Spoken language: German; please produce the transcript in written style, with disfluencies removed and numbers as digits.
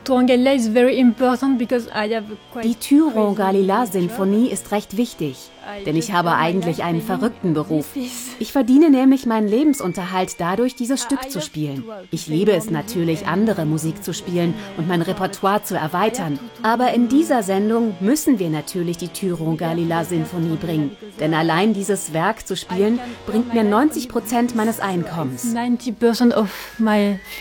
Die Thyron-Galila-Sinfonie ist recht wichtig, denn ich habe eigentlich einen verrückten Beruf. Ich verdiene nämlich meinen Lebensunterhalt dadurch, dieses Stück zu spielen. Ich liebe es natürlich, andere Musik zu spielen und mein Repertoire zu erweitern. Aber in dieser Sendung müssen wir natürlich die Thyron-Galila-Sinfonie bringen. Denn allein dieses Werk zu spielen, bringt mir 90% meines Einkommens.